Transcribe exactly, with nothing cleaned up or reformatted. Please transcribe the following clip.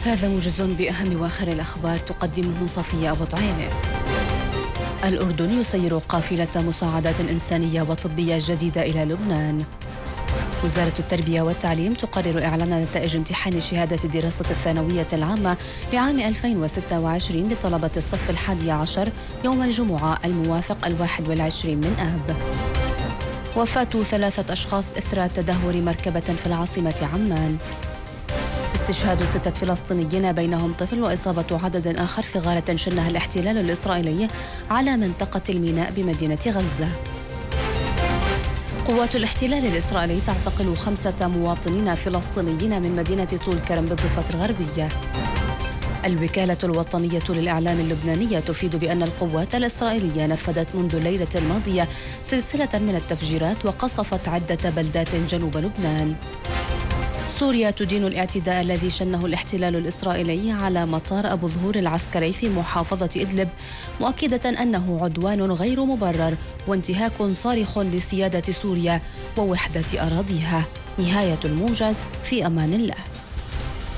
هذا موجز بأهم وآخر الأخبار تقدمه صفية أبو طعيمة. الأردن يسير قافلة مساعدات إنسانية وطبية جديدة إلى لبنان. وزارة التربية والتعليم تقرر إعلان نتائج امتحان شهادة الدراسة الثانوية العامة لعام ألفين وستة وعشرين لطلبة الصف الحادي عشر يوم الجمعة الموافق الواحد والعشرين من آب. وفاة ثلاثة أشخاص إثر تدهور مركبة في العاصمة عمان. استشهاد ستة فلسطينيين بينهم طفل وإصابة عدد آخر في غارة شنها الاحتلال الإسرائيلي على منطقة الميناء بمدينة غزة. قوات الاحتلال الإسرائيلي تعتقل خمسة مواطنين فلسطينيين من مدينة طول كرم بالضفة الغربية. الوكالة الوطنية للإعلام اللبنانية تفيد بأن القوات الإسرائيلية نفذت منذ الليلة الماضية سلسلة من التفجيرات وقصفت عدة بلدات جنوب لبنان. سوريا تدين الاعتداء الذي شنه الاحتلال الإسرائيلي على مطار أبو ظهور العسكري في محافظة إدلب، مؤكدة أنه عدوان غير مبرر وانتهاك صارخ لسيادة سوريا ووحدة أراضيها. نهاية الموجز، في أمان الله.